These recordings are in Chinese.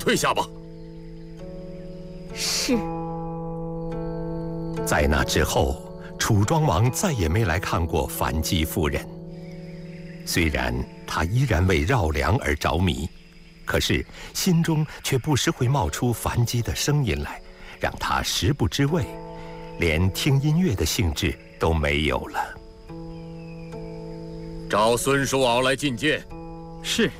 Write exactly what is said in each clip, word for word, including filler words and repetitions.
退下吧。 是。 在那之后，楚庄王再也没来看过樊姬夫人。虽然他依然为绕梁而着迷，可是心中却不时会冒出樊姬的声音来，让他食不知味，连听音乐的兴致都没有了。 召孙叔敖来觐见。 是。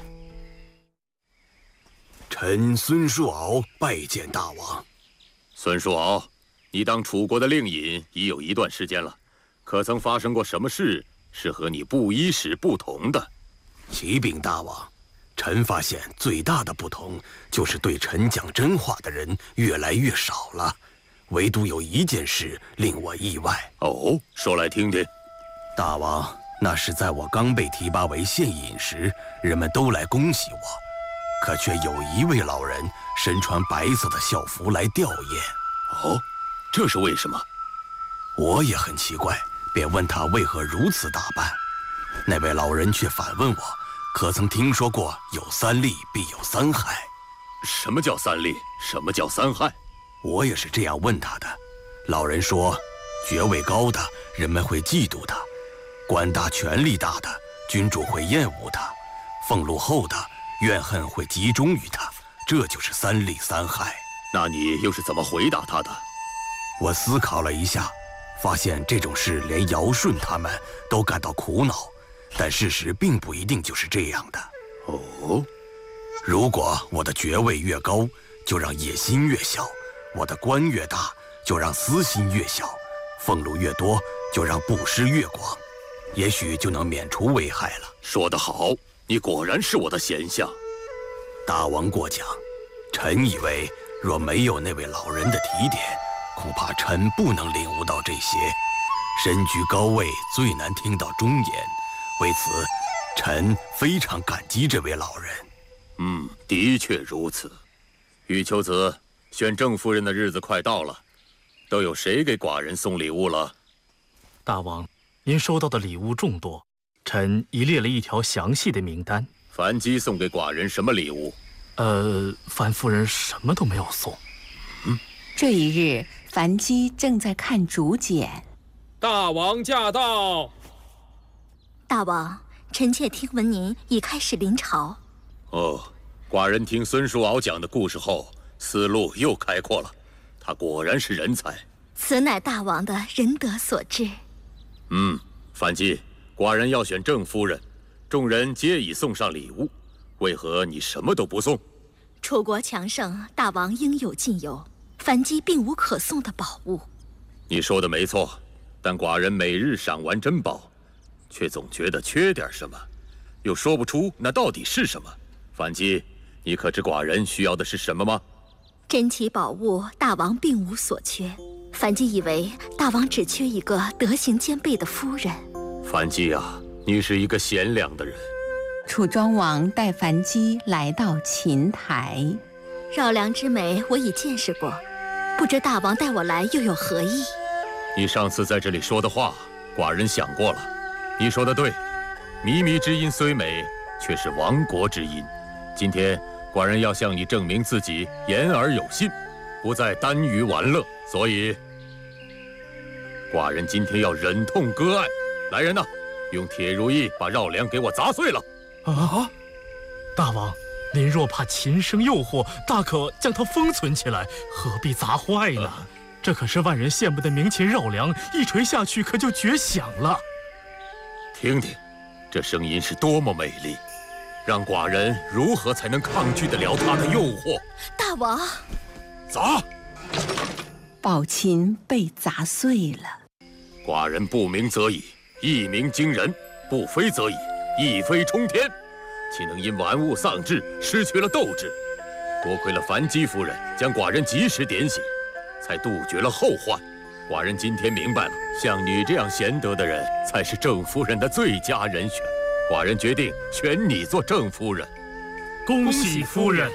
臣孙叔敖拜见大王。 孙叔敖，你当楚国的令尹已有一段时间了，可曾发生过什么事是和你布衣时不同的？ 启禀大王，臣发现最大的不同就是对臣讲真话的人越来越少了，唯独有一件事令我意外。 哦，说来听听。 大王，那是在我刚被提拔为县尹时，人们都来恭喜我，可却有一位老人身穿白色的校服来吊唁。 哦，这是为什么？ 我也很奇怪，便问他为何如此打扮。那位老人却反问我，可曾听说过有三利必有三害？ 什么叫三利？什么叫三害？ 我也是这样问他的。老人说，爵位高的人们会嫉妒他，官大权力大的君主会厌恶他，俸禄厚的怨恨会集中于他，这就是三利三害。 那你又是怎么回答他的？ 我思考了一下，发现这种事连尧舜他们都感到苦恼，但事实并不一定就是这样的。 哦， 如果我的爵位越高，就让野心越小；我的官越大，就让私心越小；俸禄越多，就让布施越广，也许就能免除危害了。 说得好，你果然是我的贤相。 大王过奖，臣以为若没有那位老人的提点，恐怕臣不能领悟到这些。身居高位，最难听到忠言，为此，臣非常感激这位老人。 嗯，的确如此。玉秋子，选正夫人的日子快到了，都有谁给寡人送礼物了？ 大王，您收到的礼物众多，臣已列了一条详细的名单。 樊姬送给寡人什么礼物？ 呃，樊夫人什么都没有送。 嗯， 这一日，樊姬正在看竹简。 大王驾到！ 大王，臣妾听闻您已开始临朝。 哦，寡人听孙叔敖讲的故事后，思路又开阔了。他果然是人才。 此乃大王的仁德所致。 嗯，樊姬，寡人要选正夫人，众人皆已送上礼物，为何你什么都不送？ 楚国强盛，大王应有尽有。樊姬并无可送的宝物。 你说的没错，但寡人每日赏玩珍宝，却总觉得缺点什么，又说不出那到底是什么。樊姬，你可知寡人需要的是什么吗？ 珍奇宝物，大王并无所缺。樊姬以为大王只缺一个德行兼备的夫人。 樊姬啊，你是一个贤良的人。 楚庄王带樊姬来到琴台。 绕梁之美我已见识过，不知大王带我来又有何意？ 你上次在这里说的话，寡人想过了。你说的对，靡靡之音虽美，却是亡国之音。今天寡人要向你证明自己言而有信，不再耽于玩乐，所以寡人今天要忍痛割爱。来人呐，用铁如意把绕梁给我砸碎了！ 啊！大王，您若怕琴声诱惑，大可将它封存起来，何必砸坏呢？呃、这可是万人羡慕的鸣琴绕梁，一锤下去可就绝响了。 听听，这声音是多么美丽，让寡人如何才能抗拒得了它的诱惑？ 大王， 砸！ 宝琴被砸碎了。 寡人不鸣则已，一鸣惊人；不飞则已，一飞冲天。岂能因玩物丧志，失去了斗志？多亏了樊姬夫人将寡人及时点醒，才杜绝了后患。寡人今天明白了，像你这样贤德的人，才是郑夫人的最佳人选。寡人决定选你做郑夫人。 恭喜夫人！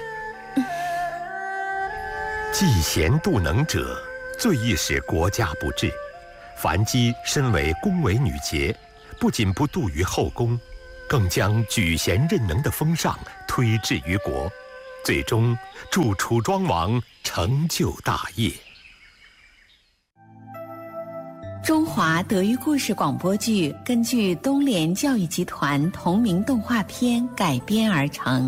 嫉贤妒能者，最易使国家不治。樊姬身为宫闱女杰，不仅不妒于后宫，更将举贤任能的风尚推至于国。 最终助楚庄王成就大业。 中华德育故事广播剧根据东联教育集团同名动画片改编而成。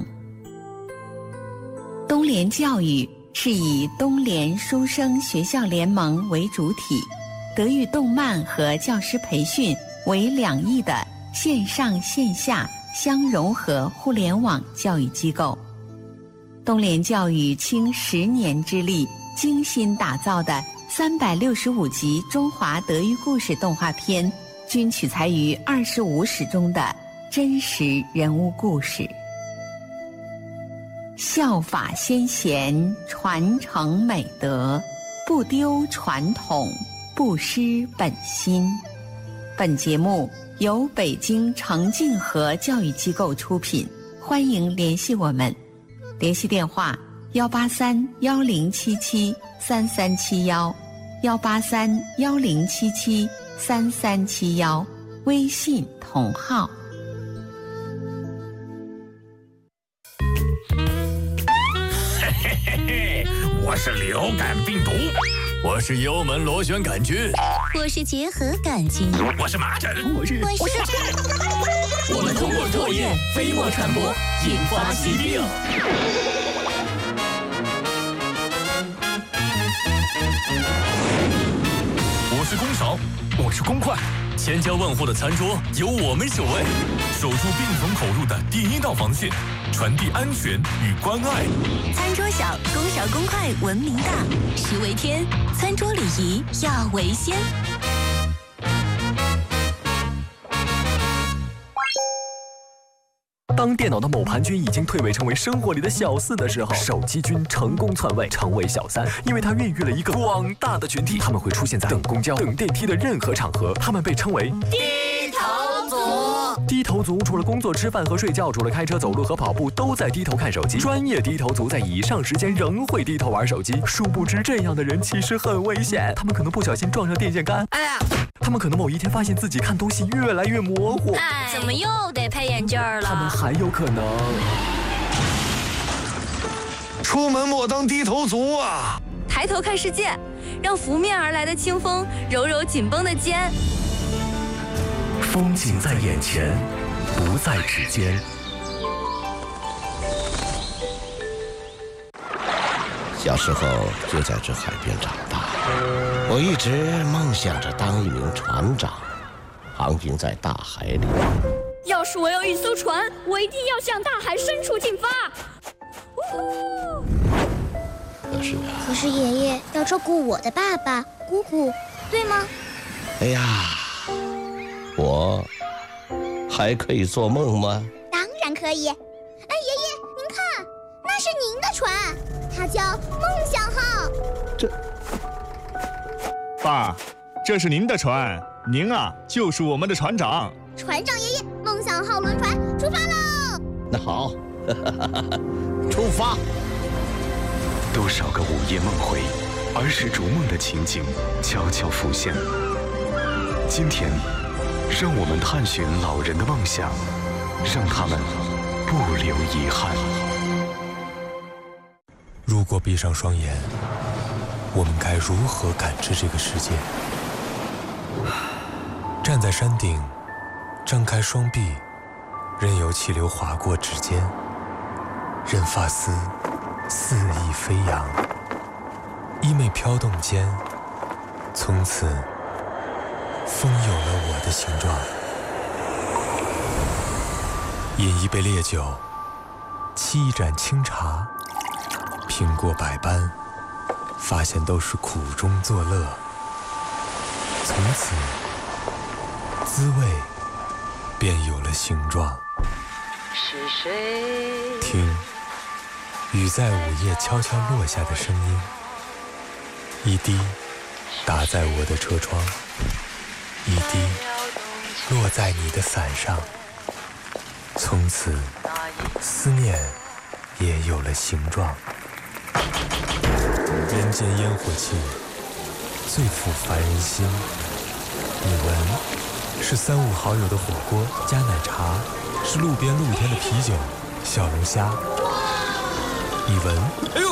东联教育是以东联书生学校联盟为主体，德育动漫和教师培训为两翼的线上线下相融合互联网教育机构。东联教育倾十年之力精心打造的三百六十五集中华德育故事动画片，均取材于二十五史中的真实人物故事。效法先贤，传承美德，不丢传统，不失本心。本节目由北京程敬和教育机构出品，欢迎联系我们。联系电话：幺八三幺零七七三三七幺，幺八三幺零七七三三七幺，微信同号。 嘿嘿嘿嘿，我是流感病毒， 我是幽门螺旋杆菌， 我是结核杆菌， 我是麻疹， 我是我是。 我们通过唾液飞沫传播，引发疾病。 我是公勺，我是公筷，千家万户的餐桌由我们守卫，守住病从口入的第一道防线，传递安全与关爱。 餐桌小，公勺公筷闻名大，食为天，餐桌礼仪要为先。 当电脑的某盘菌已经退位成为生活里的小四的时候，手机菌成功篡位成为小三，因为它孕育了一个广大的群体，他们会出现在等公交、等电梯的任何场合，他们被称为低头族。 低头族除了工作、吃饭和睡觉，除了开车、走路和跑步，都在低头看手机。专业低头族在以上时间仍会低头玩手机，殊不知这样的人其实很危险，他们可能不小心撞上电线杆。哎呀！他们可能某一天发现自己看东西越来越模糊， 哎，怎么又得配眼镜了？ 他们还有可能出门莫当低头族啊！ 抬头看世界，让拂面而来的清风揉揉紧绷的肩。 风景在眼前，不在指尖。 小时候就在这海边长大，我一直梦想着当一名船长，航行在大海里。 要是我有一艘船，我一定要向大海深处进发。 可是啊， 可是爷爷要照顾我的爸爸、姑姑，对吗？ 哎呀，我还可以做梦吗？ 当然可以。哎，爷爷，您看，那是您的船，它叫梦想号。 这， 爸，这是您的船，您啊就是我们的船长。 船长爷爷，梦想号轮船出发喽！ 那好，出发。 多少个午夜梦回，儿时逐梦的情景悄悄浮现。今天，让我们探寻老人的梦想，让他们不留遗憾。 如果闭上双眼，我们该如何感知这个世界？站在山顶，张开双臂，任由气流划过指尖，任发丝肆意飞扬，衣袂飘动间，从此风有了我的形状。饮一杯烈酒，沏一盏清茶，品过百般，发现都是苦中作乐。从此，滋味便有了形状。 是谁？ 听，雨在午夜悄悄落下的声音，一滴打在我的车窗，一滴落在你的伞上。从此，思念也有了形状。人间烟火气，最抚凡人心。你闻，是三五好友的火锅加奶茶，是路边露天的啤酒、小龙虾。 你闻， 哎呦，